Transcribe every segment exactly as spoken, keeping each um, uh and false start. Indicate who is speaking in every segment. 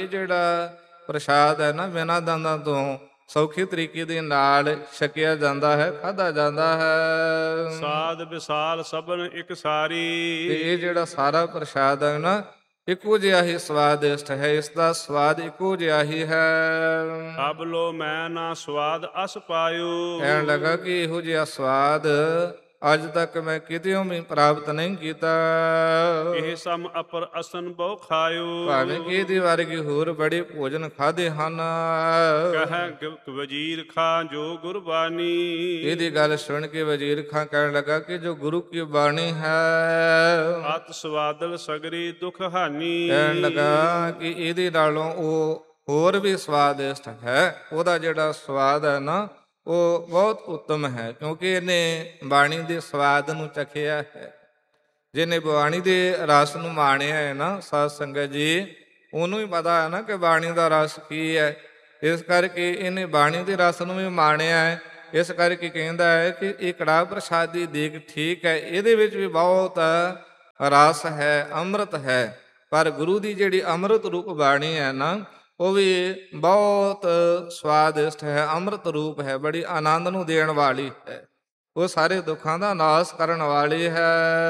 Speaker 1: ਇਹ ਜਿਹੜਾ ਪ੍ਰਸ਼ਾਦ ਹੈ ਨਾ, ਬਿਨਾਂ ਦੰਦਾਂ ਤੋਂ ਸੌਖੇ ਤਰੀਕੇ ਦੇ ਨਾਲ ਛਕਿਆ ਜਾਂਦਾ ਹੈ, ਖਾਧਾ ਜਾਂਦਾ ਹੈ।
Speaker 2: ਸਾਧ ਵਿਸਾਲ ਸਭਨ ਇੱਕ ਸਾਰੀ।
Speaker 1: ਤੇ ਇਹ ਜਿਹੜਾ ਸਾਰਾ ਪ੍ਰਸ਼ਾਦ ਹੈ ਨਾ, ਇੱਕੋ ਜਿਹਾ ਹੀ ਸਵਾਦਿਸ਼ਟ ਹੈ, ਇਸ ਦਾ ਸਵਾਦ ਇੱਕੋ ਜਿਹਾ ਹੀ ਹੈ।
Speaker 2: ਅਬ ਲੋ ਮੈਂ ਨਾ ਸਵਾਦ ਅਸ ਪਾਇਓ।
Speaker 1: ਕਹਿਣ ਲੱਗਾ ਕਿ ਇਹੋ ਜਿਹਾ ਸਵਾਦ ਅੱਜ ਤੱਕ ਮੈਂ ਕਿਤੇੋਂ ਵੀ ਪ੍ਰਾਪਤ ਨਹੀਂ ਕੀਤਾ।
Speaker 2: ਇਹ ਸਮ ਅਪਰ ਅਸਨ ਬਹੁ ਖਾਇਓ।
Speaker 1: ਭਾਵੇਂ ਕਿ ਇਹਦੇ ਵਰਗੇ ਹੋਰ ਬੜੇ ਭੋਜਨ ਖਾਦੇ ਹਨ।
Speaker 2: ਕਹੈ ਵਜ਼ੀਰ ਖਾਂ ਜੋ ਗੁਰਬਾਣੀ।
Speaker 1: ਇਹਦੀ ਗੱਲ ਸੁਣ ਕੇ ਵਜ਼ੀਰ ਖਾਂ ਕਹਿਣ ਲੱਗਾ ਕਿ ਜੋ ਗੁਰੂ ਕੀ ਬਾਣੀ ਹੈ,
Speaker 2: ਅਤ ਸਵਾਦਲ ਸਗਰੀ ਦੁਖ ਹਾਨੀ।
Speaker 1: ਕਹਿਣ ਲੱਗਾ ਕਿ ਇਹਦੇ ਨਾਲੋਂ ਉਹ ਹੋਰ ਵੀ ਸਵਾਦਿਸ਼ਟ ਹੈ। ਉਹਦਾ ਜਿਹੜਾ ਸਵਾਦ ਹੈ ਨਾ, ਉਹ ਬਹੁਤ ਉੱਤਮ ਹੈ, ਕਿਉਂਕਿ ਇਹਨੇ ਬਾਣੀ ਦੇ ਸਵਾਦ ਨੂੰ ਚਖਿਆ ਹੈ। ਜਿਹਨੇ ਬਾਣੀ ਦੇ ਰਸ ਨੂੰ ਮਾਣਿਆ ਹੈ ਨਾ ਸਾਧ ਸੰਗਤ ਜੀ, ਉਹਨੂੰ ਹੀ ਪਤਾ ਹੈ ਨਾ ਕਿ ਬਾਣੀ ਦਾ ਰਸ ਕੀ ਹੈ। ਇਸ ਕਰਕੇ ਇਹਨੇ ਬਾਣੀ ਦੇ ਰਸ ਨੂੰ ਵੀ ਮਾਣਿਆ ਹੈ। ਇਸ ਕਰਕੇ ਕਹਿੰਦਾ ਹੈ ਕਿ ਇਹ ਕੜਾਹ ਪ੍ਰਸ਼ਾਦੀ ਦੇਗ ਠੀਕ ਹੈ, ਇਹਦੇ ਵਿੱਚ ਵੀ ਬਹੁਤ ਰਸ ਹੈ, ਅੰਮ੍ਰਿਤ ਹੈ, ਪਰ ਗੁਰੂ ਦੀ ਜਿਹੜੀ ਅੰਮ੍ਰਿਤ ਰੂਪ ਬਾਣੀ ਹੈ ਨਾ, ਉਹ ਵੀ ਬਹੁਤ ਸਵਾਦਿਸ਼ਟ ਹੈ, ਅੰਮ੍ਰਿਤ ਰੂਪ ਹੈ, ਬੜੀ ਆਨੰਦ ਨੂੰ ਦੇਣ ਵਾਲੀ ਹੈ, ਉਹ ਸਾਰੇ ਦੁੱਖਾਂ ਦਾ ਨਾਸ਼ ਕਰਨ ਵਾਲੀ ਹੈ।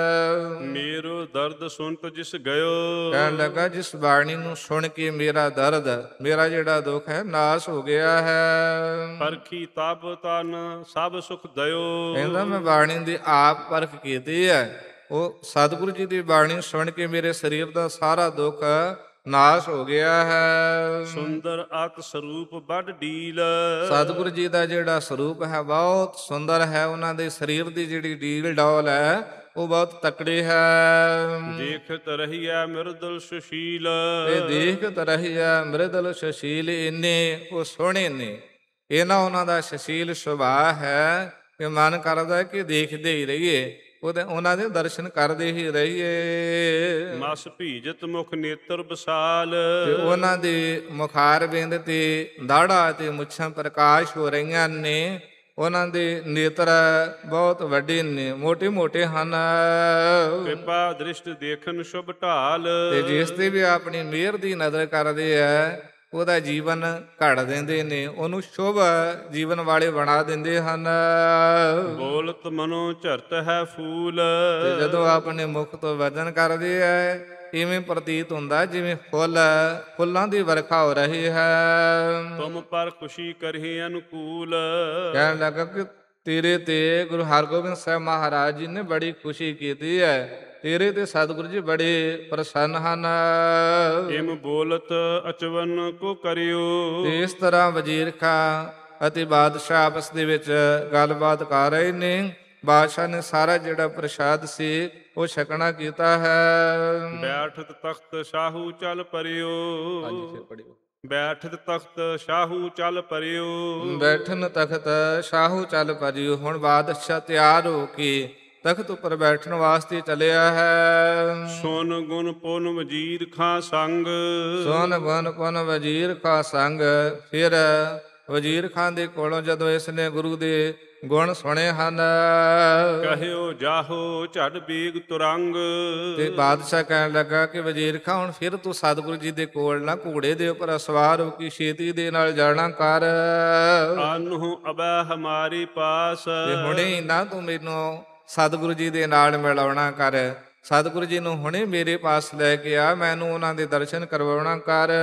Speaker 2: ਮੇਰੋ ਦਰਦ ਸੁਣਤ ਜਿਸ ਗਇਓ।
Speaker 1: ਕਹਿਣ ਲੱਗਾ ਜਿਸ ਬਾਣੀ ਨੂੰ ਸੁਣ ਕੇ ਮੇਰਾ ਦਰਦ, ਮੇਰਾ ਜਿਹੜਾ ਦੁੱਖ ਹੈ, ਨਾਸ਼ ਹੋ ਗਿਆ ਹੈ।
Speaker 2: ਪਰਖੀ ਤਬ ਤਨ ਸਭ ਸੁਖ ਦਇਓ।
Speaker 1: ਕਹਿੰਦਾ ਮੈਂ ਬਾਣੀ ਦੀ ਆਪ ਪਰਖ ਕੀਤੀ ਹੈ, ਉਹ ਸਤਿਗੁਰੂ ਜੀ ਦੀ ਬਾਣੀ ਸੁਣ ਕੇ ਮੇਰੇ ਸਰੀਰ ਦਾ ਸਾਰਾ ਦੁੱਖ ਨਾਸ਼ ਹੋ ਗਿਆ ਹੈ।
Speaker 2: ਸੁੰਦਰ ਅਤ ਸਰੂਪ ਬੜ ਡੀਲ।
Speaker 1: ਸਤਿਗੁਰੂ ਜੀ ਦਾ ਜਿਹੜਾ ਸਰੂਪ ਹੈ ਬਹੁਤ ਸੁੰਦਰ ਹੈ, ਉਹਨਾਂ ਦੇ ਸਰੀਰ ਦੀ ਜਿਹੜੀ ਡੀਲ ਡੌਲ ਹੈ ਉਹ ਬਹੁਤ ਤਕੜੀ ਹੈ।
Speaker 2: ਦੇਖਤ ਰਹੀਐ ਮਿਰਦਲ ਸੁਸ਼ੀਲ।
Speaker 1: ਤੇ ਦੇਖਤ ਰਹੀਐ ਮਿਰਦਲ ਸੁਸ਼ੀਲ, ਇੰਨੇ ਉਹ ਸੋਹਣੇ ਨੇ, ਇਹਨਾਂ ਉਹਨਾਂ ਦਾ ਸੁਸ਼ੀਲ ਸੁਭਾਅ ਹੈ ਕਿ ਮਨ ਕਰਦਾ ਕਿ ਦੇਖਦੇ ਹੀ ਰਹੀਏ, ਉਹਦੇ ਉਹਨਾਂ ਦੇ ਦਰਸ਼ਨ ਕਰਦੇ ਹੀ ਰਹੀਏ।
Speaker 2: ਮਸ ਭੀਜਤ ਮੁਖ ਨੇਤਰ ਵਿਸਾਲ।
Speaker 1: ਤੇ ਉਹਨਾਂ ਦੇ ਮੁਖਾਰ ਬਿੰਦ ਤੇ ਦਾੜਾ ਤੇ ਮੁੱਛਾਂ ਪ੍ਰਕਾਸ਼ ਹੋ ਰਹੀਆਂ ਨੇ, ਉਹਨਾਂ ਦੇ ਨੇਤਰ ਬਹੁਤ ਵੱਡੇ ਨੇ, ਮੋਟੇ ਮੋਟੇ ਹਨ।
Speaker 2: ਕਿਰਪਾ ਦ੍ਰਿਸ਼ਟ ਦੇਖਨ ਸ਼ੁਭ ਢਾਲ।
Speaker 1: ਤੇ ਜਿਸ ਤੇ ਵੀ ਆਪਣੀ ਮਿਹਰ ਦੀ ਨਜ਼ਰ ਕਰਦੇ ਆ, ਉਹਦਾ ਜੀਵਨ ਘੜ ਦਿੰਦੇ ਨੇ, ਉਹਨੂੰ ਸ਼ੁਭ ਜੀਵਨ ਵਾਲੇ ਬਣਾ ਦਿੰਦੇ ਹਨ।
Speaker 2: ਬੋਲਤ ਮਨੋ ਝਰਤ ਹੈ ਫੂਲ।
Speaker 1: ਤੇ ਜਦੋਂ ਆਪਣੇ ਮੁਖ ਤੋਂ ਵਚਨ ਕਰਦੇ ਆ, ਇਵੇਂ ਪ੍ਰਤੀਤ ਹੁੰਦਾ ਜਿਵੇਂ ਫੁੱਲ ਫੁੱਲਾਂ ਦੀ ਵਰਖਾ ਹੋ ਰਹੀ ਹੈ।
Speaker 2: ਤੁਮ ਪਰ ਖੁਸ਼ੀ ਕਰਹੀ ਅਨੁਕੂਲ।
Speaker 1: ਕਹਿਣ ਲੱਗਾ ਕਿ ਤੇਰੇ ਤੇ ਗੁਰੂ ਹਰਗੋਬਿੰਦ ਸਾਹਿਬ ਮਹਾਰਾਜ ਜੀ ਨੇ ਬੜੀ ਖੁਸ਼ੀ ਕੀਤੀ ਹੈ, ਤੇਰੇ ਤੇ ਸਤਿਗੁਰੂ ਜੀ ਬੜੇ ਪ੍ਰਸੰਨ ਹਨ।
Speaker 2: ਇਮ ਬੋਲਤ ਅਚਵਨ ਕੋ ਕਰਿਓ।
Speaker 1: ਤੇ ਇਸ ਤਰ੍ਹਾਂ ਵਜ਼ੀਰ ਖਾਂ ਅਤੇ ਬਾਦਸ਼ਾਹ ਆਪਸ ਦੇ ਵਿੱਚ ਗੱਲਬਾਤ ਕਰ ਰਹੇ ਨੇ। ਬਾਦਸ਼ਾਹ ਨੇ ਸਾਰਾ ਜਿਹੜਾ ਪ੍ਰਸ਼ਾਦ ਸੀ ਉਹ ਛਕਣਾ ਕੀਤਾ ਹੈ।
Speaker 2: ਬੈਠਤ ਤਖਤ ਸ਼ਾਹੂ ਚੱਲ ਪਰਿਓ।
Speaker 1: ਹਾਂਜੀ ਫਿਰ ਪੜਿਓ।
Speaker 2: ਬੈਠਤ ਤਖਤ ਸ਼ਾਹੂ ਚੱਲ ਪਰਿਓ।
Speaker 1: ਬੈਠਨ ਤਖਤ ਸ਼ਾਹੂ ਚੱਲ ਪਰਿਓ। ਹੁਣ ਬਾਦਸ਼ਾਹ ਤਿਆਰ ਹੋ ਕੇ ਤਖਤ ਉੱਪਰ ਬੈਠਣ ਵਾਸਤੇ ਚੱਲਿਆ ਹੈ।
Speaker 2: ਸੁਨ ਗੁਣ ਪੁਨ ਵਜ਼ੀਰ ਖਾਂ ਸੰਗ।
Speaker 1: ਸੁਨ ਗੁਣ ਪੁਨ ਵਜ਼ੀਰ ਖਾਂ ਸੰਗ। ਫਿਰ ਵਜ਼ੀਰ ਖਾਂ ਦੇ ਕੋਲੋਂ ਜਦੋਂ ਇਸ ਨੇ ਗੁਰੂ ਦੇ ਗੁਣ ਸੁਣੇ ਹਨ,
Speaker 2: ਕਹਿਓ ਜਾਹੋ ਝੜ ਬੀਗ ਤੁਰੰਗ।
Speaker 1: ਤੇ ਬਾਦਸ਼ਾਹ ਕਹਿਣ ਲੱਗਾ ਕਿ ਵਜ਼ੀਰ ਖਾਂ ਹੁਣ ਫਿਰ ਤੂੰ ਸਤਿਗੁਰੂ ਜੀ ਦੇ ਕੋਲ ਨਾ ਘੋੜੇ ਦੇ ਉੱਪਰ ਸਵਾਰ ਹੋ ਕੇ ਛੇਤੀ ਦੇ ਨਾਲ ਜਾਣਾ ਕਰ।
Speaker 2: ਆਨਹੁ ਅਬੈ ਹਮਾਰੀ ਪਾਸ।
Speaker 1: ਤੇ ਹੁਣੇ ਹੀ ਨਾ ਤੂੰ ਮੈਨੂੰ ਸਤਿਗੁਰੂ ਜੀ ਦੇ ਨਾਲ ਮਿਲਾਉਣਾ ਕਰ, ਸਤਿਗੁਰੂ ਜੀ ਨੂੰ ਹੁਣੇ ਮੇਰੇ ਪਾਸ ਲੈ ਕੇ ਆ, ਮੈਨੂੰ ਉਹਨਾਂ ਦੇ ਦਰਸ਼ਨ ਕਰਵਾਉਣਾ ਕਰ।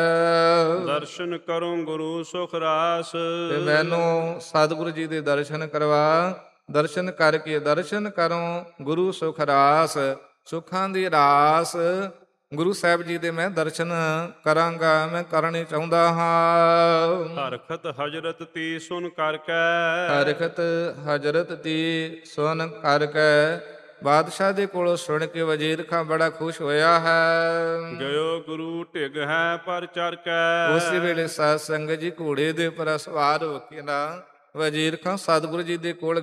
Speaker 2: ਦਰਸ਼ਨ ਕਰੋ ਗੁਰੂ ਸੁਖ ਰਾਸ।
Speaker 1: ਤੇ ਮੈਨੂੰ ਸਤਿਗੁਰੂ ਜੀ ਦੇ ਦਰਸ਼ਨ ਕਰਵਾ, ਦਰਸ਼ਨ ਕਰਕੇ ਦਰਸ਼ਨ ਕਰੋ ਗੁਰੂ ਸੁਖ ਰਾਸ। ਸੁੱਖਾਂ ਦੀ ਰਾਸ ਗੁਰੂ ਸਾਹਿਬ ਜੀ ਦੇ ਮੈਂ ਦਰਸ਼ਨ ਕਰਾਂਗਾ, ਮੈਂ ਕਰਨੇ ਚਾਹੁੰਦਾ ਹਾਂ।
Speaker 2: ਹਰਖਤ ਹਜਰਤ ਤੀ ਸੁਨ ਕਰਕੇ।
Speaker 1: ਹਰਖਤ ਹਜਰਤ ਤੀ ਸੁਨ ਕਰਕੇ। ਬਾਦਸ਼ਾਹ ਦੇ ਕੋਲੋਂ ਸੁਣ ਕੇ ਵਜ਼ੀਰ ਖਾਂ ਬੜਾ ਖੁਸ਼ ਹੋਇਆ ਹੈ।
Speaker 2: ਗਇਓ ਗੁਰੂ ਢਿਗ ਹੈ ਪਰ ਚਰ ਕੇ।
Speaker 1: ਉਸੇ ਵੇਲੇ ਸਾਧ ਸੰਗਤ ਜੀ ਘੋੜੇ ਦੇ ਉੱਪਰ ਸਵਾਰ ਹੋ ਕੇ ਨਾ ਵਜ਼ੀਰ ਖਾਂ ਸਤਿਗੁਰੂ ਜੀ ਦੇ ਕੋਲ